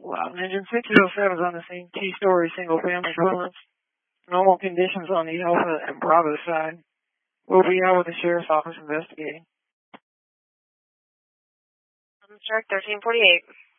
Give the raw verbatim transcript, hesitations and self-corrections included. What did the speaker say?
Wow. Engine six oh seven is on the scene, two-story single-family dwellings. Normal conditions on the Alpha and Bravo side. We'll be out with the Sheriff's Office investigating. Track thirteen forty-eight.